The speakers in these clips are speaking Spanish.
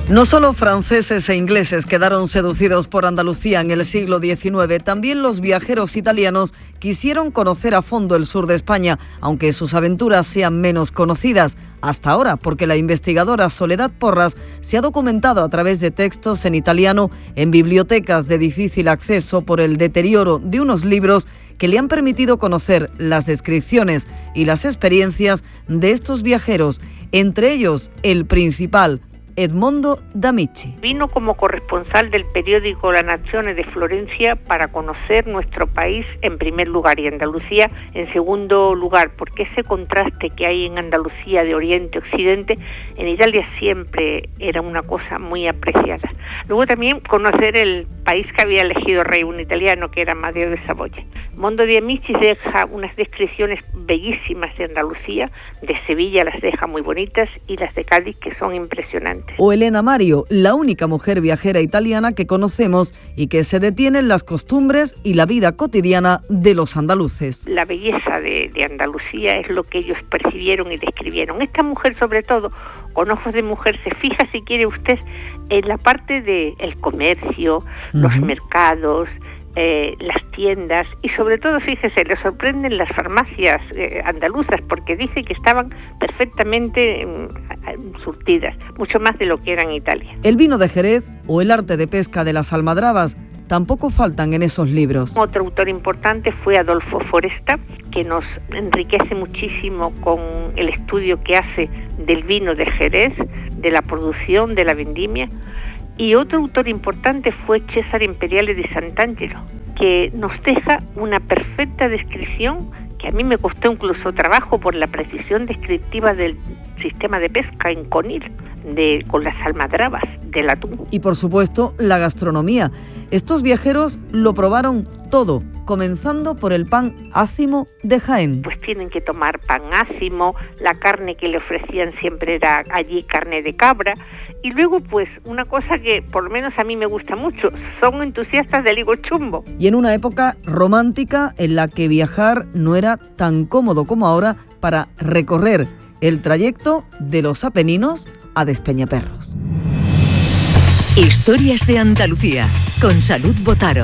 No solo franceses e ingleses quedaron seducidos por Andalucía en el siglo XIX, también los viajeros italianos quisieron conocer a fondo el sur de España, aunque sus aventuras sean menos conocidas hasta ahora, porque la investigadora Soledad Porras se ha documentado a través de textos en italiano en bibliotecas de difícil acceso por el deterioro de unos libros que le han permitido conocer las descripciones y las experiencias de estos viajeros, entre ellos el principal, Edmondo D'Amici. Vino como corresponsal del periódico La Nazione de Florencia para conocer nuestro país en primer lugar y Andalucía en segundo lugar, porque ese contraste que hay en Andalucía de oriente a occidente, en Italia siempre era una cosa muy apreciada. Luego también conocer el país que había elegido rey, un italiano que era Amadeo de Saboya. Edmondo D'Amici deja unas descripciones bellísimas de Andalucía, de Sevilla las deja muy bonitas y las de Cádiz que son impresionantes. O Elena Mario, la única mujer viajera italiana que conocemos y que se detiene en las costumbres y la vida cotidiana de los andaluces. La belleza de Andalucía es lo que ellos percibieron y describieron. Esta mujer, sobre todo, con ojos de mujer, se fija, si quiere usted, en la parte del comercio, los mercados, las tiendas y sobre todo, fíjese, le sorprenden las farmacias andaluzas porque dice que estaban perfectamente surtidas, mucho más de lo que era en Italia. El vino de Jerez o el arte de pesca de las almadrabas tampoco faltan en esos libros. Otro autor importante fue Adolfo Foresta, que nos enriquece muchísimo con el estudio que hace del vino de Jerez, de la producción, de la vendimia. Y otro autor importante fue Cesare Imperiale di Sant'Angelo, que nos deja una perfecta descripción que a mí me costó incluso trabajo por la precisión descriptiva del sistema de pesca en Conil, con las almadrabas del atún. Y por supuesto, la gastronomía. Estos viajeros lo probaron todo, comenzando por el pan ácimo de Jaén. Pues tienen que tomar pan ácimo, la carne que le ofrecían siempre era allí carne de cabra, y luego pues una cosa que por lo menos a mí me gusta mucho, son entusiastas del higo chumbo. Y en una época romántica en la que viajar no era tan cómodo como ahora para recorrer el trayecto de los Apeninos a Despeñaperros. Historias de Andalucía, con Salud Botaro.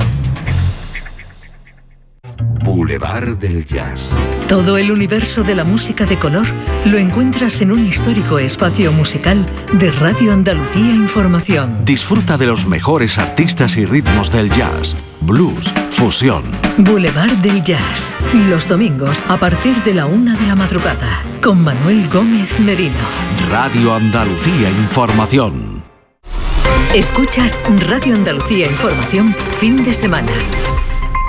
Boulevard del Jazz. Todo el universo de la música de color lo encuentras en un histórico espacio musical de Radio Andalucía Información. Disfruta de los mejores artistas y ritmos del jazz, blues, fusión. Boulevard del Jazz, los domingos a partir de la 1 de la madrugada, con Manuel Gómez Merino. Radio Andalucía Información. Escuchas Radio Andalucía Información fin de semana.